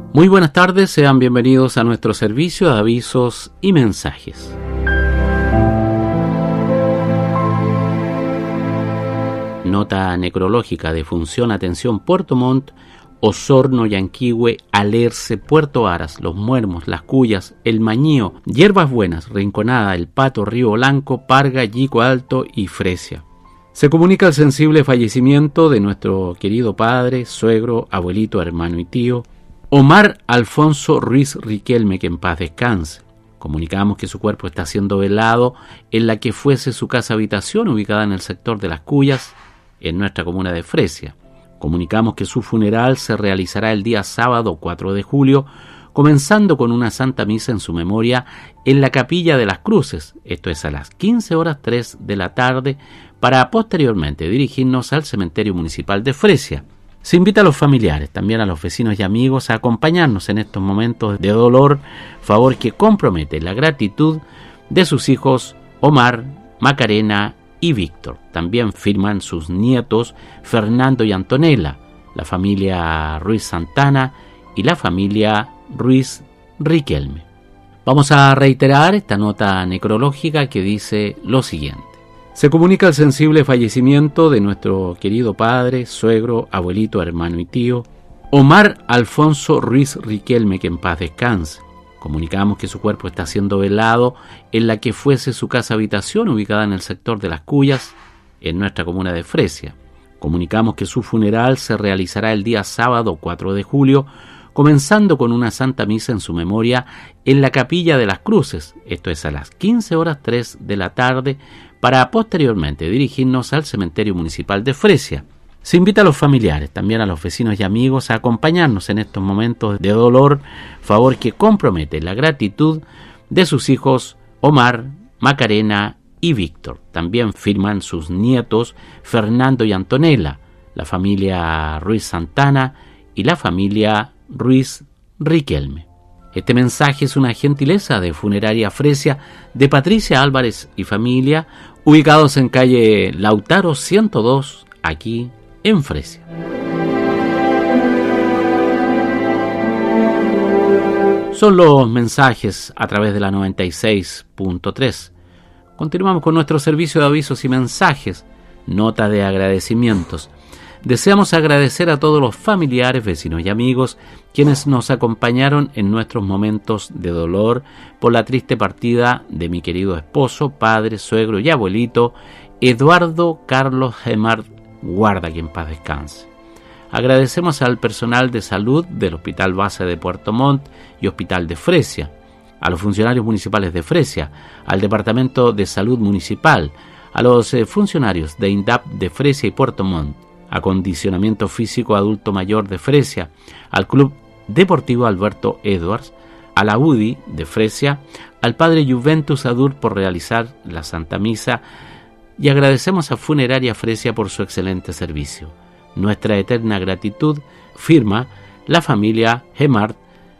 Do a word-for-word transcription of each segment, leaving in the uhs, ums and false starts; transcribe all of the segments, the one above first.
Muy buenas tardes, sean bienvenidos a nuestro servicio de avisos y mensajes. Nota necrológica: defunción, atención, Puerto Montt, Osorno, Yanquihue, Alerce, Puerto Aras, Los Muermos, Las Cuyas, El Mañío, Hierbas Buenas, Rinconada, El Pato, Río Blanco, Parga, Yico Alto y Fresia. Se comunica el sensible fallecimiento de nuestro querido padre, suegro, abuelito, hermano y tío, Omar Alfonso Ruiz Riquelme, que en paz descanse. Comunicamos que su cuerpo está siendo velado en la que fuese su casa habitación, ubicada en el sector de Las Cuyas, en nuestra comuna de Fresia. Comunicamos que su funeral se realizará el día sábado cuatro de julio, comenzando con una santa misa en su memoria en la Capilla de las Cruces, esto es a las quince horas tres de la tarde, para posteriormente dirigirnos al cementerio municipal de Fresia. Se invita a los familiares, también a los vecinos y amigos, a acompañarnos en estos momentos de dolor, favor que compromete la gratitud de sus hijos Omar, Macarena y Víctor. También firman sus nietos Fernando y Antonella, la familia Ruiz Santana y la familia Ruiz Riquelme. Vamos a reiterar esta nota necrológica que dice lo siguiente. Se comunica el sensible fallecimiento de nuestro querido padre, suegro, abuelito, hermano y tío, Omar Alfonso Ruiz Riquelme, que en paz descanse. Comunicamos que su cuerpo está siendo velado en la que fuese su casa habitación, ubicada en el sector de Las Cuyas, en nuestra comuna de Fresia. Comunicamos que su funeral se realizará el día sábado cuatro de julio, comenzando con una santa misa en su memoria en la Capilla de las Cruces, esto es a las quince horas tres de la tarde, para posteriormente dirigirnos al cementerio municipal de Fresia. Se invita a los familiares, también a los vecinos y amigos, a acompañarnos en estos momentos de dolor, favor que compromete la gratitud de sus hijos Omar, Macarena y Víctor. También firman sus nietos Fernando y Antonella, la familia Ruiz Santana y la familia Ruiz Riquelme. Este mensaje es una gentileza de Funeraria Fresia de Patricia Álvarez y familia, ubicados en calle Lautaro ciento dos, aquí en Fresia. Son los mensajes a través de la noventa y seis punto tres. Continuamos con nuestro servicio de avisos y mensajes, nota de agradecimientos. Deseamos agradecer a todos los familiares, vecinos y amigos quienes nos acompañaron en nuestros momentos de dolor por la triste partida de mi querido esposo, padre, suegro y abuelito, Eduardo Carlos Gemart Guarda, que en paz descanse. Agradecemos al personal de salud del Hospital Base de Puerto Montt y Hospital de Fresia, a los funcionarios municipales de Fresia, al Departamento de Salud Municipal, a los eh, funcionarios de INDAP de Fresia y Puerto Montt, Acondicionamiento Físico Adulto Mayor de Fresia, al Club Deportivo Alberto Edwards, a la U D I de Fresia, al Padre Juventus Adur por realizar la Santa Misa, y agradecemos a Funeraria Fresia por su excelente servicio. Nuestra eterna gratitud, firma la familia Gemart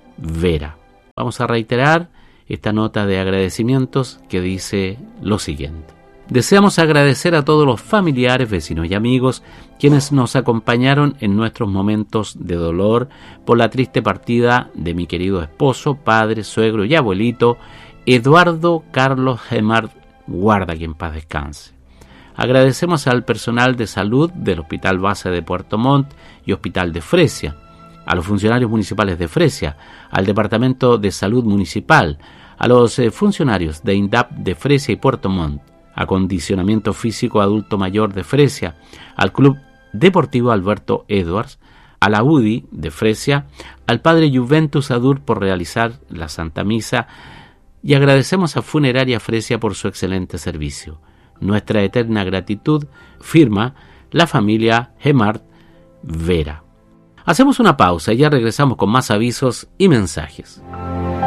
Vera. Vamos a reiterar esta nota de agradecimientos que dice lo siguiente. Deseamos agradecer a todos los familiares, vecinos y amigos quienes nos acompañaron en nuestros momentos de dolor por la triste partida de mi querido esposo, padre, suegro y abuelito, Eduardo Carlos Gemart Guarda, que en paz descanse. Agradecemos al personal de salud del Hospital Base de Puerto Montt y Hospital de Fresia, a los funcionarios municipales de Fresia, al Departamento de Salud Municipal, a los eh, funcionarios de INDAP de Fresia y Puerto Montt, Acondicionamiento Físico Adulto Mayor de Fresia, al Club Deportivo Alberto Edwards, a la U D I de Fresia, al Padre Juventus Adur por realizar la Santa Misa, y agradecemos a Funeraria Fresia por su excelente servicio. Nuestra eterna gratitud, firma la familia Gemart Vera. Hacemos una pausa y ya regresamos con más avisos y mensajes.